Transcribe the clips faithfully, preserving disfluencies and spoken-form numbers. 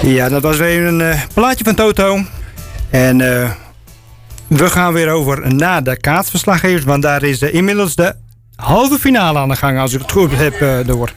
Ja, dat was weer een uh, plaatje van Toto. En uh, we gaan weer over naar de kaartverslaggevers. Want daar is uh, inmiddels de halve finale aan de gang, als ik het goed heb uh, door.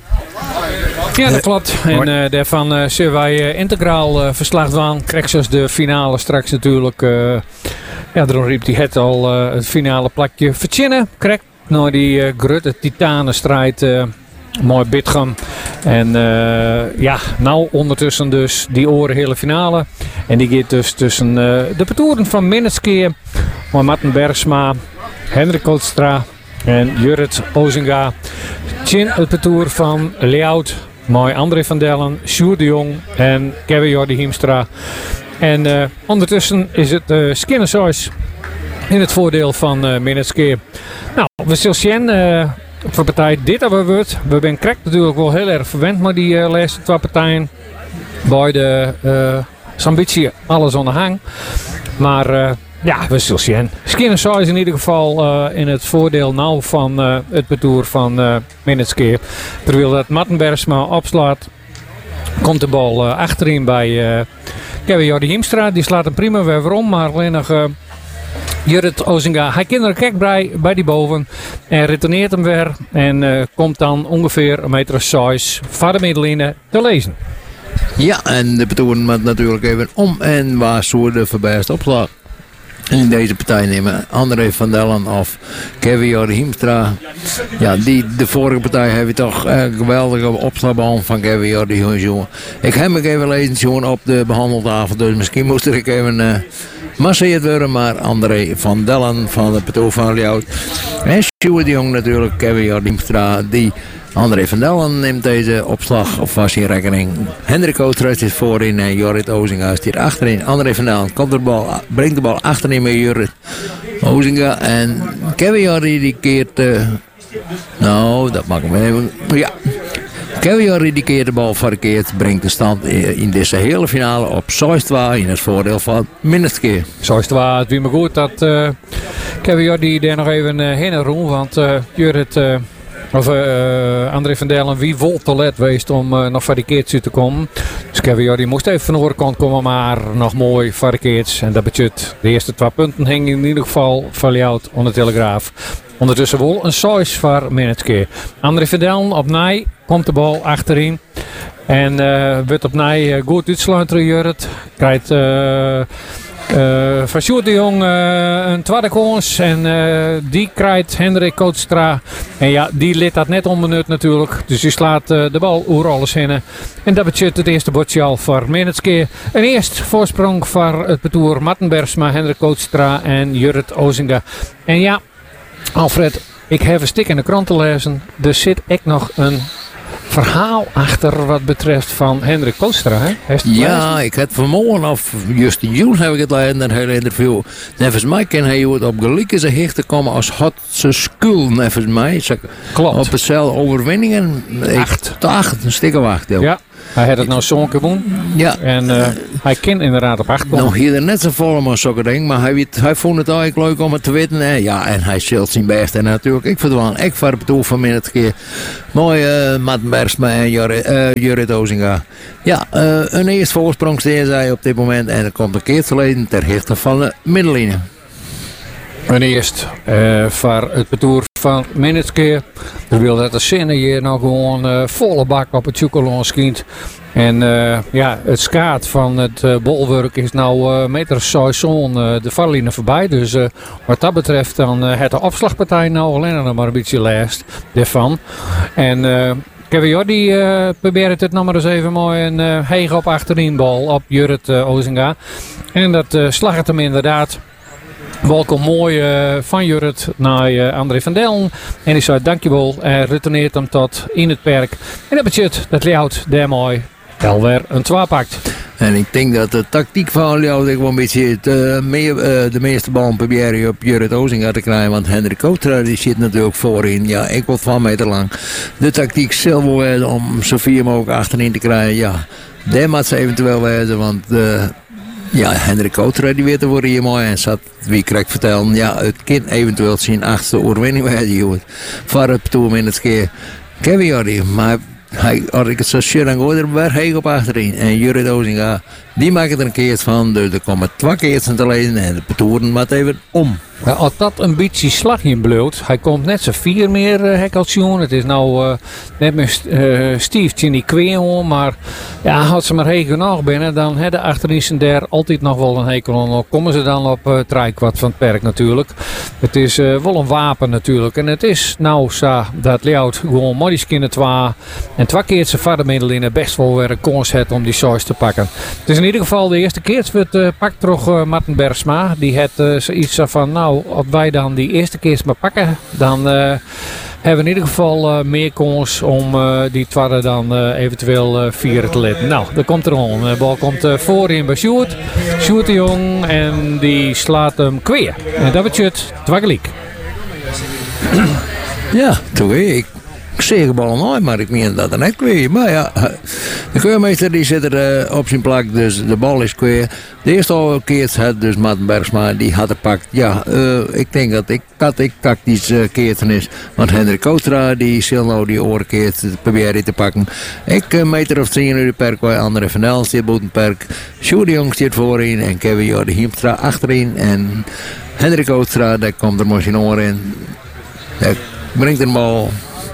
Ja, dat klopt. En uh, daarvan uh, zullen wij uh, integraal uh, verslag doen. Krijg je de finale straks natuurlijk. Uh, ja, daarom riep hij het al uh, het finale plakje verzinnen. Krijg nou die uh, grote titanenstrijd. Uh, mooi Bitgam. En uh, ja, nou ondertussen dus die oren hele finale. En die gaat dus tussen uh, de petoeren van Minneskeer, Marten Bergsma, Hendrik Kootstra en Jurrit Ozinga. Chin het petoer van Leout, mooi André van Dellen, Sjoerd de Jong en Kevin Jordi Hiemstra. En uh, ondertussen is het uh, Skinnersois in het voordeel van uh, Minneskeer. Nou, we zullen zien. Uh, Voor partij dit hebben we het. We zijn correct natuurlijk wel heel erg verwend met die uh, laatste twee partijen. Bij de uh, ambitie alles aan de hang. Maar uh, ja, we zullen zien. Skinnersois in ieder geval uh, in het voordeel nou van uh, het parcours van uh, Minneskeer. Terwijl dat Marten Bergsma opslaat, komt de bal uh, achterin bij uh, Kevin Jordi Hiemstra. Die slaat hem prima weer om, maar alleen nog... Uh, Jurrit Ozinga, hij kent er kijk bij, bij die boven en retourneert hem weer en uh, komt dan ongeveer een meter of zes van de middenlijnen te lezen. Ja, en de betonen met natuurlijk even om en waar zo de voorbijste opslag. In deze partij nemen André van Dellen of Kevin Jordi Hiemstra. Ja, die, de vorige partij heb je toch een geweldige opslagbehandeld van Kevin Jordi Hiemstra. Ik heb hem even lezen jongen, op de behandeltafel, dus misschien moest ik even... Uh, masseerd worden, maar André van Dellen van de Petoe van Leout. En Sjoerd de Jong natuurlijk, Kevin Jordi Hiemstra, die André van Dellen neemt deze opslag of was in rekening. Hendrik Oosterhuis is voorin en Jorrit Ozinga is hier achterin. André van Dellen komt de bal, brengt de bal achterin met Jorrit Ozinga en Kevin Jordi die keert, uh, nou dat mag ik maar even, ja. Kevin Jordi die keer de bal verkeerd, brengt de stand in deze hele finale op zes twee in het voordeel van Minneskeer. zes twee, het wie me goed dat uh, Kevin Jordi daar nog even uh, heen en roem, want uh, Jurrit, uh, of uh, André van Dellen, wie vol te let geweest om uh, nog verkeerd te komen. Dus Kevin Jordi moest even van de overkant komen, maar nog mooi verkeerd. En dat betekent de eerste twee punten hingen in ieder geval van Leout onder de Telegraaf. Ondertussen wel een zes voor Minneskeer. André van Dellen op Nij komt de bal achterin. En uh, wordt op Nij uh, goed uitsluiten. Jurrit krijgt uh, uh, van Sjoerd de Jong uh, een tweede kans. En uh, die krijgt Hendrik Kootstra. En ja, die liet dat net onbenut natuurlijk. Dus die slaat uh, de bal oer alles in. En dat betekent het eerste bordje al voor Minneskeer. Een eerste voorsprong voor het parcours Marten Bergsma, Hendrik Kootstra en Jurrit Ozinga. En ja, Alfred, ik heb een stuk in de krant te lezen. Er zit echt nog een verhaal achter wat betreft van Hendrik Kootstra. Hè? Ja, lezen? ik had vanmorgen of Justin Jules heb ik het lezen in het hele interview. Nevens mij kan hij het op gelijke zijn hecht te komen als had ze skul nevens mij. Klopt. Op het cel overwinningen. Acht. Ik, acht, een stuk of acht. Ja. Ja. Hij had het nou zo'n keer doen. Ja. En uh, hij kan inderdaad op acht komen. Nou, hier er net zo vol als zo'n ding, maar hij, weet, hij vond het eigenlijk leuk om het te weten. En ja, en hij zult zijn best. En natuurlijk, ik verdwaan. Ik vaar het toe van minute keer. Mooi, uh, Marten Bergsma en Jurrit uh, Jurrit Ozinga. Ja, uh, een eerste voorsprong steen zij op dit moment. En er komt een keer geleden ter hichte van de middenlinie. En eerst uh, voor het parcours van Minneskeer. Dus wil dat de zinnen hier nou gewoon uh, volle bak op het chocolade schiet. En uh, ja, het skaat van het uh, bolwerk is nou uh, meter saison uh, de varlijnen voorbij. Dus uh, wat dat betreft dan uh, het de opslagpartij nou alleen nog maar een beetje lijst daarvan. En uh, Kevin Jordi uh, probeert het nog maar eens even mooi een uh, heeg op achterin bal op Jurrit uh, Ozinga. En dat uh, slag het hem inderdaad. Bal komt mooi uh, van Jurrit naar uh, André van Dellen. En die zei dankjewel en retourneert hem tot in het perk. En dat betekent dat Leout daar mooi wel weer een twee pakt. En ik denk dat de tactiek van Leout gewoon een beetje het, uh, meer, uh, de meeste bal proberen op Jurrit Ozinga te krijgen. Want Hendrik Kootstra die zit natuurlijk voorin. Ja, ik word van meter lang. De tactiek zelf wel om zoveel mogelijk achterin te krijgen. Ja, daar moet ze eventueel wezen. Want uh, ja, Hendrik Kootstra die weet er worden hier mooi. En zat, wie krijgt vertellen, ja, het kind eventueel zijn achtste overwinning wezen. Voor het toermin het keer Kevin Jordi. Maar hij, als ik het zo zie, dan gooi er weer heen op achterin. En Jurrit Ozinga, die maakt er een keer van. Dus er komen twee keer te lezen en de betoeren maar even om. Ja, als dat een beetje slag in bloot, hij komt net zo vier meer uh, hekeltjoen. Het is nou uh, net met uh, Steve in die kweehoorn, maar ja, als ze maar hekel genoeg binnen, dan hebben de achterin daar altijd nog wel een hekel. En dan komen ze dan op uh, het rijkwart van het perk natuurlijk. Het is uh, wel een wapen natuurlijk. En het is nou zo dat Leeuwt gewoon moddies kunnen twa en twee keer zijn vadermiddel in het best wel weer een kans heeft om die saus te pakken. Het is in ieder geval de eerste keer dat uh, pakt toch uh, Martin Bergsma. Die had uh, zoiets van, nou, als wij dan die eerste keer maar pakken, dan uh, hebben we in ieder geval uh, meer kans om uh, die tweede dan uh, eventueel uh, vieren te letten. Nou, daar komt er on. De bal komt uh, voorin bij Sjoerd. Sjoerd de Jong en die slaat hem kweer. En dat betekent twee gelijk. Ja, toch ik. Ik zeg de bal nooit, maar ik meen dat er net kweer. Maar ja, de keurmeester die zit er uh, op zijn plak, dus de bal is kweer. De eerste keer had dus Martin Bergsma, die had er pakt. Ja, uh, ik denk dat ik dat ik tactisch uh, keerten is. Want Hendrik Kootstra, die zal nou die oren keert proberen te pakken. Ik uh, meter of tien uur per perk, André van Del zit boven het perk. Sjoerd de Jong zit voorin en Kevin Jordi Hiemstra achterin. En Hendrik Kootstra, daar komt er misschien oren in. Daar brengt de bal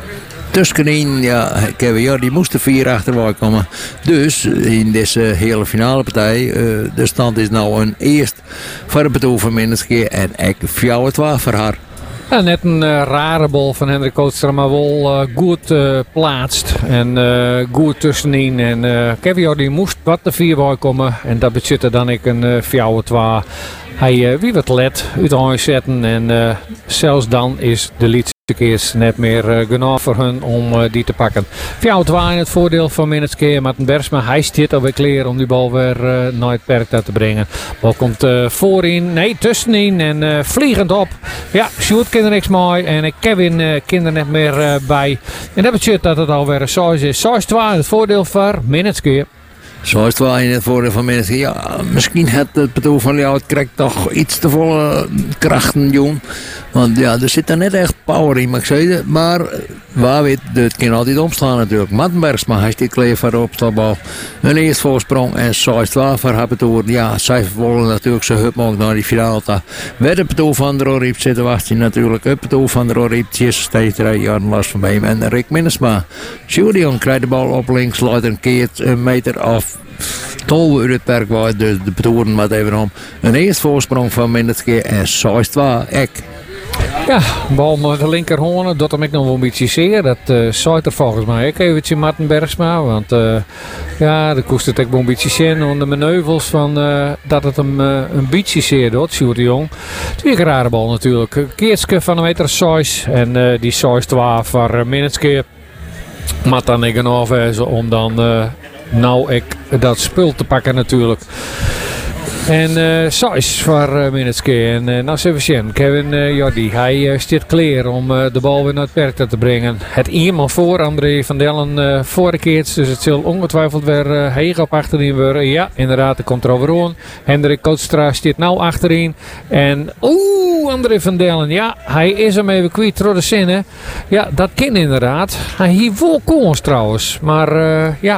tussenin, ja, Kevin Jordi die moest er vier achterbij komen. Dus in deze hele finale partij, uh, de stand is nou een eerst voor het bedoel van Minneske en ik vier het waar voor haar. Ja, net een uh, rare bal van Hendrik Kootstra, maar wel uh, goed uh, plaatst en uh, goed tussenin. En uh, Kevin Jordi moest wat de vier bij komen en dat betekent dan ik een uh, vier het waar. Hij uh, wie wat let uit huis zetten en uh, zelfs dan is de lied keer net meer uh, genoeg voor hun om uh, die te pakken. vier twee in het voordeel van Minneske. Martin Bergsma, hij zit alweer klaar om die bal weer uh, naar het perk te brengen. De bal komt uh, voorin, nee tussenin en uh, vliegend op. Ja, Sjoerd kan er niks mooi en Kevin uh, kan er net meer uh, bij. En dat betekent dat het alweer een zes is. zes twee in het voordeel van Minneske. Zo is het wel in het voordeel van mensen. Ja, misschien het het bedoel van jou, het krijgt toch iets te volle krachten, jong. Want ja, er zit er net echt power in, mag ik zeggen. Maar waar weet, het kan altijd omslaan natuurlijk. Martin Bergsma, hij staat klaar voor de opstelbal. Een eerste voorsprong en zes twee voor haar bedoel. Ja, zij willen natuurlijk zo hut mogelijk naar die finale. Werd het bedoel van de Roriep zitten wachten natuurlijk. Het bedoel van de Roriep, is steeds drie jaar last van bij hem. En Rick Minnesma. Julian krijgt de bal op links, laat een keer een meter af. Tol uit het perk waar de, de betoeren maar even om. Een eerste voorsprong van Minneske en zes twee ek. Ja, bal met de linkerhoorn, dat hem ik nog wel een beetje zeer. Dat uh, zei er volgens mij ook eventjes Martin Bergsma. Want uh, ja, dat kost het ook wel een beetje zin onder mijn neuvels van uh, dat het hem uh, een beetje zeer doet, Sjoerd de Jong. Twee rare bal natuurlijk. Keertske van een meter zes en uh, die zes twee voor uh, Minneske. Maar dan ik een afwijzen om dan uh, nou ik dat spul te pakken natuurlijk. En uh, zes voor uh, Minneske. En uh, nou even zien. Kevin uh, Jordi, hij uh, staat klaar om uh, de bal weer naar het perk te brengen. Het iemand voor André van Dellen uh, vorige keer. Dus het zal ongetwijfeld weer uh, heeg op achterin worden. Ja, inderdaad, er komt er overal. Hendrik Kootstra staat nou achterin. En oeh, André van Dellen. Ja, hij is hem even kwijt door de zinnen. Ja, dat kan inderdaad. Hij hier vol kans trouwens. Maar uh, ja,